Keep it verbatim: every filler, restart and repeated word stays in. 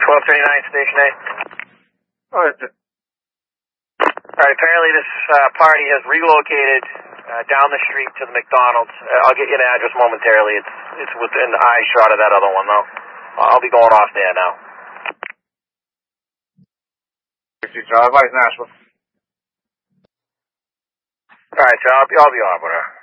twelve thirty-nine, Station eight. Oh, it's, Alright, apparently this uh, party has relocated uh, down the street to the McDonald's. Uh, I'll get you an address momentarily. It's it's within eye shot of that other one, though. I'll be going off there now. Drive by Nashville. Alright, so I'll be, I'll be off with her.